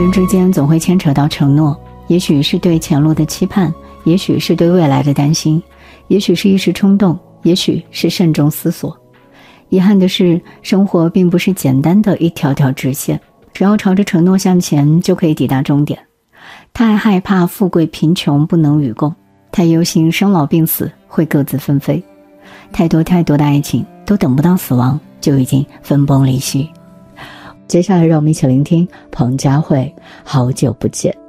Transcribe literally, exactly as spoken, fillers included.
人之间总会牵扯到承诺，也许是对前路的期盼，也许是对未来的担心，也许是一时冲动，也许是慎重思索。遗憾的是，生活并不是简单的一条条直线，只要朝着承诺向前，就可以抵达终点。太害怕富贵贫穷不能与共，太忧心生老病死会各自纷飞，太多太多的爱情都等不到死亡，就已经分崩离析。接下来让我们一起聆听彭佳慧《好久不见》。